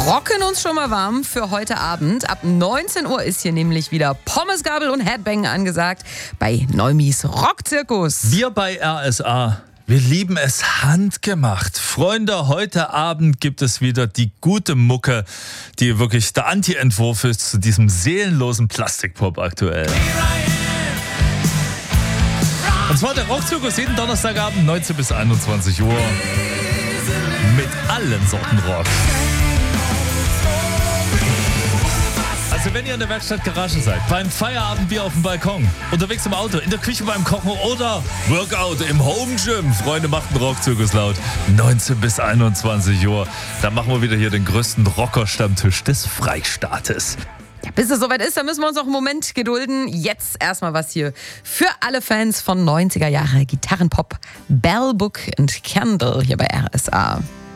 rocken uns schon mal warm für heute Abend. Ab 19 Uhr ist hier nämlich wieder Pommesgabel und Headbang angesagt bei Neumis Rockzirkus. Wir bei RSA, wir lieben es handgemacht. Freunde, heute Abend gibt es wieder die gute Mucke, die wirklich der Anti-Entwurf ist zu diesem seelenlosen Plastikpop aktuell. Und zwar der Rockzirkus jeden Donnerstagabend 19 bis 21 Uhr mit allen Sorten Rock. Also wenn ihr in der Werkstatt Garage seid, beim Feierabendbier auf dem Balkon, unterwegs im Auto, in der Küche beim Kochen oder Workout im Home Gym, Freunde, macht einen Rockzirkus laut. 19 bis 21 Uhr. Da machen wir wieder hier den größten Rocker-Stammtisch des Freistaates. Ja, bis es soweit ist, da müssen wir uns noch einen Moment gedulden. Jetzt erstmal was hier für alle Fans von 90er Jahre Gitarrenpop. Bell, Book and Candle hier bei RSA.